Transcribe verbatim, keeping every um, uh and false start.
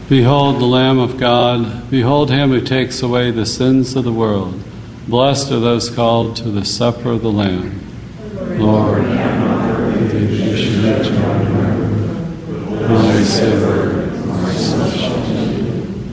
Behold the Lamb of God. Behold him who takes away the sins of the world. Blessed are those called to the supper of the Lamb. Lord, I am not worthy that you should enter my room. Only say